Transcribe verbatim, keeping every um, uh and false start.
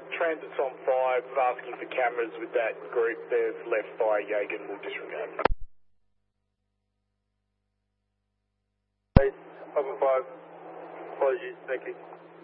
Transit's on five, asking for cameras with that group. They've left by Yagan, will disregard. Papa five, apologies, thank you.